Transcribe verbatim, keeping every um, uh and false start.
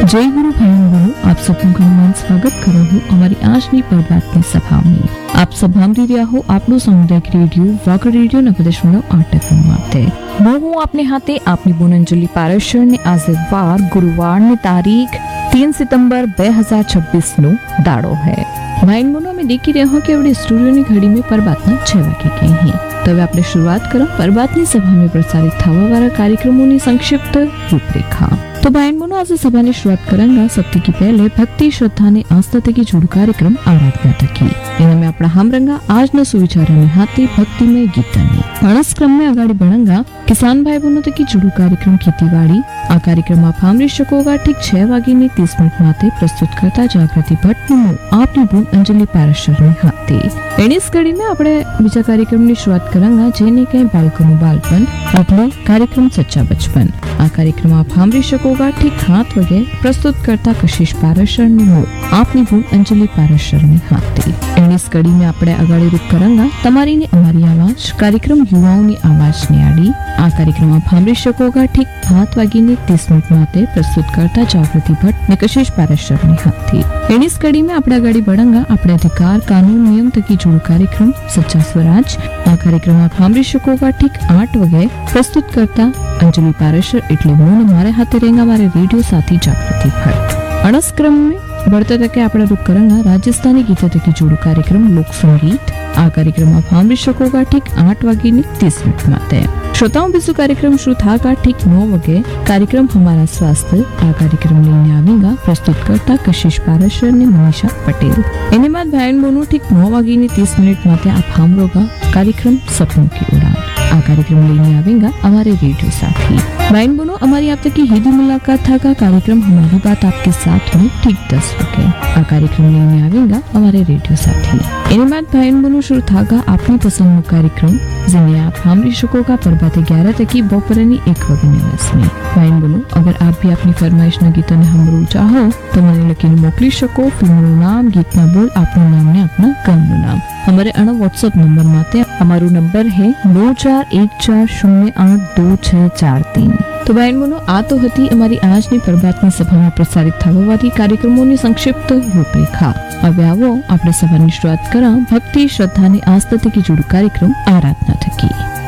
जय गुरु भाइयों बहनों, आप सबનું ઘણું સ્વાગત કરું છું અમારી આજની પ્રભાતની સભામાં। આપ સભા સાંભળી રહ્યા હો આપણું સામુદાયિક રેડિયો વાગડ રેડિયો નવ દશમલવ આઠ એફએમ માટે। હું આપને હાથે આપની બોનંજલી પારેશર ને આજે વાર ગુરુવાર ની તારીખ तीन सितंबर दो हज़ार छब्बीस નો દાડો है। માઇન્ડ મોનો में देखी रहे हो कि अपने स्टूडियो ની ઘડી में प्रभातना छह वागे के हैं। तो अब આપણે શરૂઆત કરા પ્રભાતની સભામાં પ્રસારિત થવા વાળા કાર્યક્રમોની संक्षिप्त रूपरेखा। तो भाई मोनो आज सभा ने शुरुआत करेंगे सबसे की पहले भक्ति श्रद्धा ने आस्था तक जुड़ कार्यक्रम आराधना तकी में अपना हम रंगा आज न सुविचार हाथी भक्तिमय गीता अणस क्रम में अगाड़ी बढ़ंगा किसान भाई बहनों तक जुड़ू कार्यक्रम खेतीवाड़ी। आ कार्यक्रम आप सांभળી શકોગા ठीक छह वागी ने तीस मिनट माथे प्रस्तुत करता जागृति भट्ट નું આપની બોન અંજલિ પારેશર ની હાથે। એની કડી में આપણે બીજા કાર્યક્રમની શરૂઆત કરાંગા જેને કઈ બાળકોનું બાળપણ એટલે કાર્યક્રમ સચ્ચા બચપન। આ કાર્યક્રમ આપ સાંભળી શકોગા ठीक सात वागे प्रस्तुत करता कशिश पारेशर નું આપની બોન અંજલિ પારેશર ની હાથે। એની કડી में આપણે અગાડી રૂપ કરાંગા તમારી ને અમારી આવાજ કાર્યક્રમ યુવાઓની આવાજ ની આડી। આ કાર્યક્રમ આપ સાંભળી શકોગા ठीक सात वागी ने तीस मिनट माते प्रस्तुत करता जागृति भट्ट ने कशिश पारेशर ની હાથે। એની કડી में આપણે અગાડી बढ़ंगा આપણે अधिकार कानून नियम तकी जुड़ कार्यक्रम सच्चा स्वराज। आ कार्यक्रम आप सांभળી શકોગા ठीक आठ वागे प्रस्तुत करता अंजलि पारेशर એટલે હું हमारे हाथे रहेगा हमारे रेडियो साथी जागृति भट्ट। अणस क्रम में बढ़ते तके આપણે રૂપ કરાંગા राजस्थानी गीत तकी जुड़ कार्यक्रम लोक संगीत। आ कार्यक्रम आप सांभળી શકોગા ठीक आठ वागी ने तीस मिनट माते। श्रोताओं बीजू कार्यक्रम शुरू था ठीक नौ बजे कार्यक्रम हमारा स्वास्थ्य। आ कार्यक्रम लेने आवेगा प्रस्तुत करता कशिश पारेशर ने मनीषा पटेल। एने बाद भाई बहनों ठीक नौ वागी ने तीस मिनट माते आप सांभळोगा कार्यक्रम सपनों की उड़ान। आ कार्यक्रम लेने आवेगा हमारे रेडियो साथी। भाई बहनों हमारी आप तक की हिंदी मुलाकात था का कार्यक्रम हमारी बात आपके साथ में ठीक दस बजे। आ कार्यक्रम लेने आवेगा हमारे रेडियो साथी। एने बाद भाई बहनों शुरू था आपनी पसंद कार्यक्रम जिन्हें आप सांभળી શકોગા प्रभाते ग्यारह तकी बपोरनी एक वागे निवास में। भाई बहनों अगर आप भी अपनी फरमाइश न गीत ने सांभળવું चाहो तो મને લખીને મોકલી શકો। ફિલ્મનું નામ ગીતના બોલ આપનું નામ ને આપના ગામનું નામ हमारे अण व्हाट्सएप नंबर माते हमारो नंबर है नौ चार एक चार शून्य आठ दो छह चार तीन। तो भाई बहनों आ तो हती हमारी આજની પ્રભાતની સભામાં પ્રસારિત થવાવાળી કાર્યક્રમોની સંક્ષિપ્ત રૂપરેખા। હવે આવો આપણે સભાની શરૂઆત કરા ભક્તિ શ્રદ્ધાની આસ્થા તકી जुड़ कार्यक्रम आराधना थकी।